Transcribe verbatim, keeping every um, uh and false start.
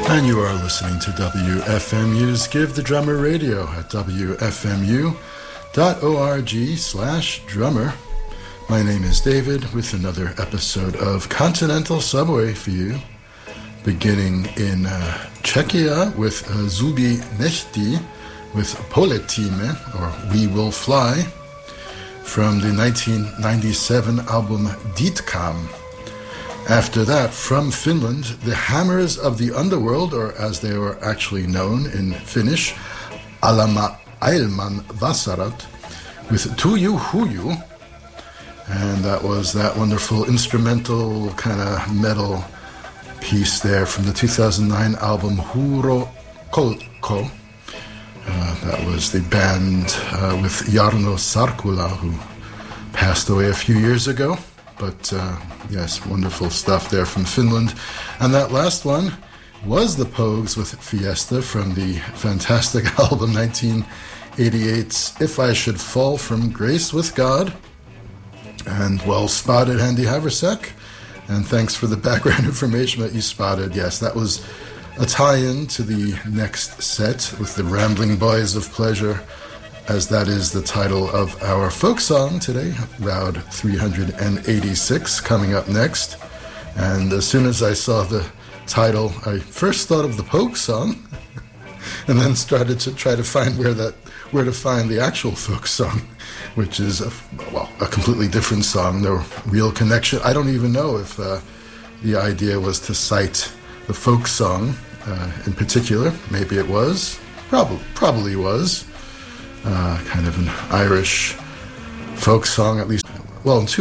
And you are listening to W F M U's Give the Drummer Radio at W F M U dot org slash drummer. My name is David with another episode of Continental Subway for you, beginning in uh, Czechia with uh, Zubi Nechti with Poletíme, or We Will Fly, from the nineteen ninety-seven album Ditkam. After that, from Finland, the Hammers of the Underworld, or as they were actually known in Finnish, Alama Ailman Vasarat, with Tuju Huju. And that was that wonderful instrumental kind of metal piece there from the two thousand nine album Huro Kolko. Uh, that was the band uh, with Jarno Sarkula, who passed away a few years ago. But uh, yes, wonderful stuff there from Finland. And that last one was the Pogues with Fiesta from the fantastic album nineteen eighty-eight's If I Should Fall from Grace with God. And well spotted, Andy Haversack. And thanks for the background information that you spotted. Yes, that was a tie-in to the next set with the Rambling Boys of Pleasure, as that is the title of our folk song today, Round three hundred eighty-six, coming up next. And as soon as I saw the title, I first thought of the folk song, and then started to try to find where that where to find the actual folk song, which is a, well a completely different song. No real connection. I don't even know if uh, the idea was to cite the folk song uh, in particular. Maybe it was. Probably probably was. Uh, kind of an Irish folk song, at least, well, in two